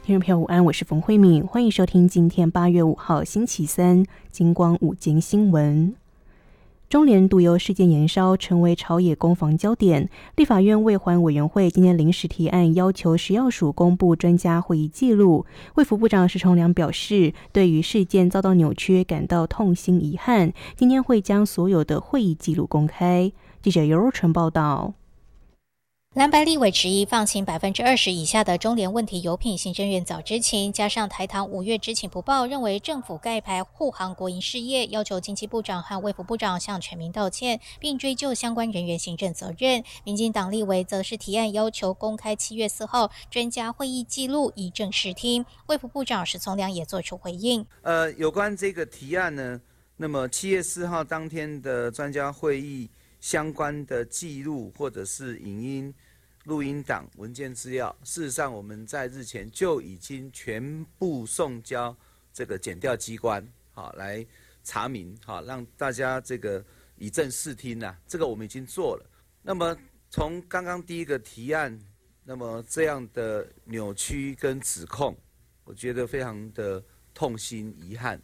听众朋友午安，我是冯慧敏，欢迎收听今天8月5号星期三金光午间新闻。中联毒油事件延烧，成为朝野攻防焦点。立法院卫环委员会今天临时提案，要求食药署公布专家会议记录。卫福部长石崇良表示，对于事件遭到扭曲感到痛心遗憾，今天会将所有的会议记录公开。记者尤若纯报道。 蓝白立委质疑放轻20%以下的中联问题油品，行政院早知情，加上台糖5月知情不报，认为政府盖牌护航国营事业，要求经济部长和卫福部长向全民道歉，并追究相关人员行政责任。民进党立委则是提案要求公开7月4号专家会议记录，以正视听。卫福部长石崇良也做出回应。 有关这个提案呢，那么7月4号当天的专家会议相关的记录或者是影音、录音档、文件资料，事实上我们在日前就已经全部送交这个检调机关，好来查明，好让大家这个以正视听呐，这个我们已经做了。那么从刚刚第一个提案，那么这样的扭曲跟指控，我觉得非常的痛心遗憾。